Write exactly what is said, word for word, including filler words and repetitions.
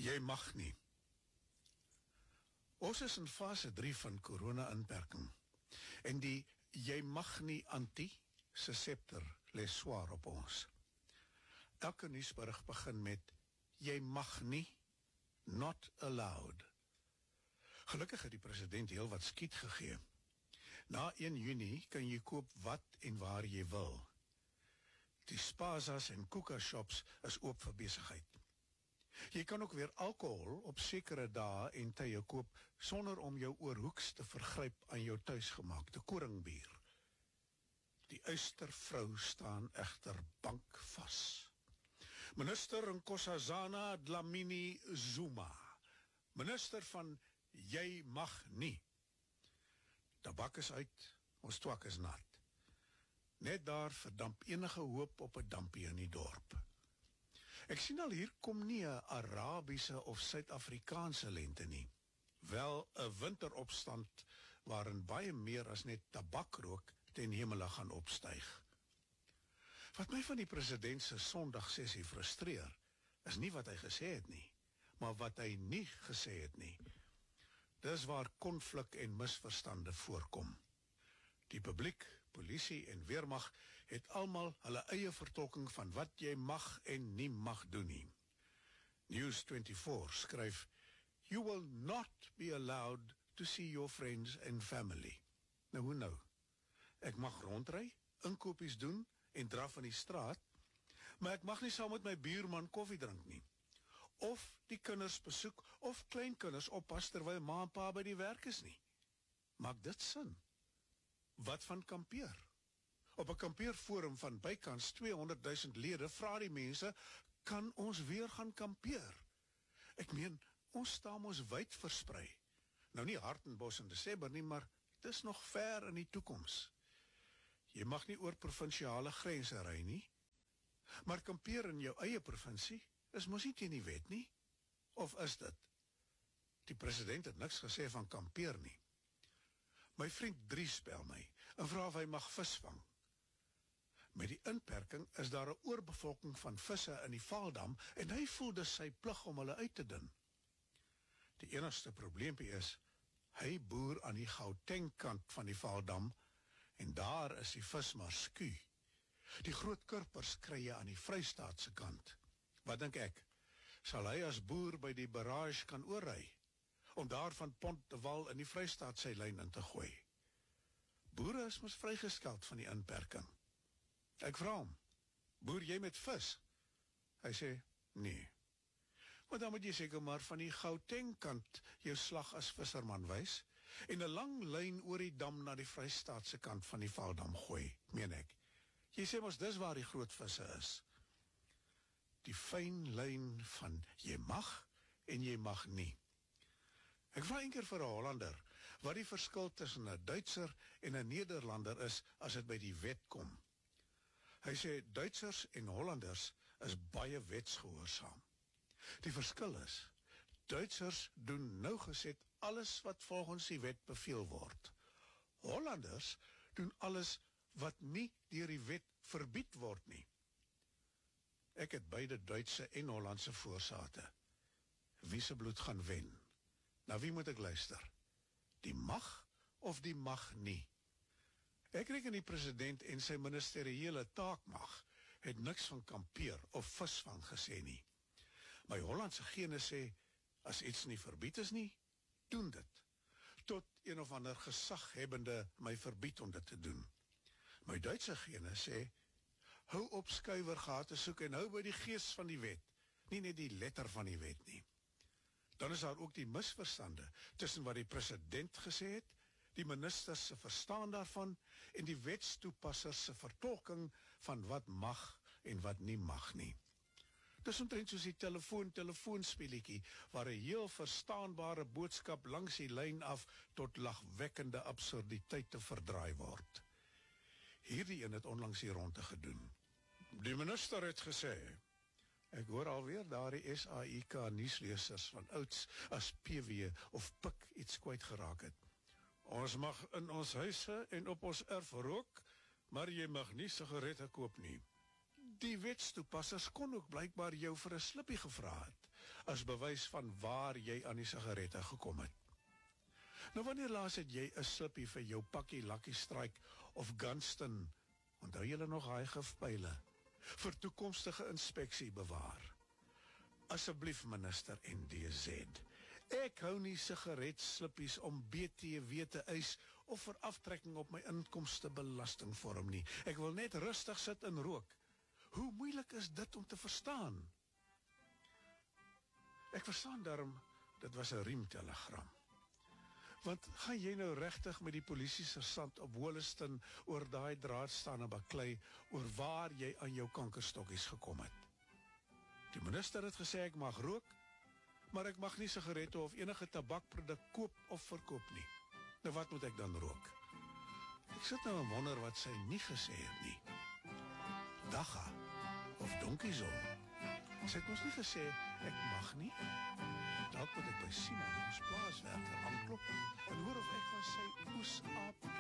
Jy mag nie. Ons is in fase drie van corona-inperking. En die jy mag nie anti se scepter lê swaar op ons. Elke nuusberig begin met jy mag nie, not allowed. Gelukkig het die president heel wat skiet gegee. Na een Junie kan jy koop wat en waar jy wil. Die spazas en koeka shops is oop vir besigheid. Jy kan ook weer alkohol op sekere dae en tye koop sonder om jou oorhoeks te vergryp aan jou tuisgemaakte koringbier. Die uistervrou staan egter bankvas. Minister Nkosazana Dlamini Zuma, minister van jy mag nie. Tabak is uit, ons twak is nat. Net daar verdamp enige hoop op 'n dampie in die dorp. Ek sien al hier kom nie 'n Arabiese of Suid-Afrikaanse lente nie. Wel 'n winteropstand waarin baie meer as net tabakrook ten hemele gaan opstyg. Wat my van die president se Sondagsessie frustreer, is nie wat hy gesê het nie, maar wat hy nie gesê het nie. Dis waar konflik en misverstande voorkom. Die publiek, polisie en weermag het almal hulle eie vertolking van wat jy mag en nie mag doen nie. News twenty-four skryf, you will not be allowed to see your friends and family. Nou hoe nou? Ek mag rondry, inkopies doen en draf in die straat, maar ek mag nie saam met my buurman koffie drink nie. Of die kinders besoek, of kleinkinders oppas terwyl ma en pa by die werk is nie. Maak dit sin? Wat van kampeer? Op 'n kampeerforum van bykans tweehonderd duisend lede vra die mense, kan ons weer gaan kampeer? Ek meen, ons staan ons wyd versprei. Nou nie Hartenbos in Desember nie, maar dis nog ver in die toekoms. Jy mag nie oor provinsiale grense ry nie, maar kampeer in jou eie provinsie is mos nie teen die wet nie? Of is dit? Die president het niks gesê van kampeer nie. My vriend Dries bel my en vra of hy mag vis vang. Met die inperking is daar 'n oorbevolking van visse in die Vaaldam en hy voel dis sy plig om hulle uit te dun. Die enigste probleempie is, hy boer aan die Gauteng kant van die Vaaldam en daar is die vis maar sku. Die groot kurpers kry jy aan die Vrystaatse kant. Wat dink ek? Sal hy as boer by die barrage kan oorry, om daar van Pont de Wal in die Vrystaat sy lyn in te gooi? Boere is mos vrygeskeld van die inperking. Ek vra hom, boer jy met vis? Hy sê, nee. Maar dan moet jy seker maar van die Gauteng kant jou slag as visserman wys, en 'n lang lyn oor die dam na die Vrystaatse kant van die Vaaldam gooi, meen ek. Jy sê mos dis waar die groot visse is. Die fyn lyn van jy mag en jy mag nie. Ek vra eendag vir 'n Hollander wat die verskil tussen 'n Duitser en 'n Nederlander is as dit by die wet kom. Hy sê Duitsers en Hollanders is baie wetsgehoorsaam. Die verskil is, Duitsers doen nougeset alles wat volgens die wet beveel word. Hollanders doen alles wat nie deur die wet verbied word nie. Ek het beide Duitse en Hollandse voorsate. Wie se bloed gaan wen? Na wie moet ek luister? Die mag of die mag nie? Ek reken die president en sy ministeriële taakmag het niks van kampeer of visvang gesê nie. My Hollandse gene sê, as iets nie verbied is nie, doen dit. Tot een of ander gezaghebbende my verbied om dit te doen. My Duitse gene sê, hou op skuiwergate soek en hou by die gees van die wet, nie net die letter van die wet nie. Dan is daar ook die misverstande tussen wat die president gesê het, die ministers se verstaan daarvan en die wetstoepassers se vertolking van wat mag en wat nie mag nie. Dis omtrent soos die telefoon-telefoonspeletjie waar 'n heel verstaanbare boodskap langs die lyn af tot lagwekkende absurditeite verdraai word. Hierdie een het onlangs hier rondte gedoen. Die minister het gesê, ek hoor alweer daar die S A I K nuuslesers van ouds as P W of Pik iets kwyt geraak het. Ons mag in ons huise en op ons erf rook, maar jy mag nie sigarette koop nie. Die wetstoepassers kon ook blykbaar jou vir 'n slippie gevra het. as bewys van waar jy aan die sigarette gekom het. Nou wanneer laas het jy 'n slippie vir jou pakkie Lucky Strike of Gunston, onthou julle nog hy gifpyle, vir toekomstige inspeksie bewaar? Asseblief minister N D Z, ek hou nie sigaretslippies om B T W te eis of vir aftrekking op my inkomstebelastingvorm nie. Ek wil net rustig sit en rook. Hoe moeilik is dit om te verstaan? Ek verstaan daarom, dit was 'n riemtelegram. Want gaan jy nou regtig met die polisie sersant op Wollaston oor daai draad staan en baklei oor waar jy aan jou kankerstokkies gekom het? Die minister het gesê ek mag rook, maar ek mag nie sigarette of enige tabakproduk koop of verkoop nie. Nou wat moet ek dan rook? Ek sit nou en wonder wat sy nie gesê het nie. Dagga of Donkiezon. Sy het ons nie gesê ek mag nie. Dalk moet ek by Simon, ons plaaswerker, aanklop en hoor of ek van sy oesaap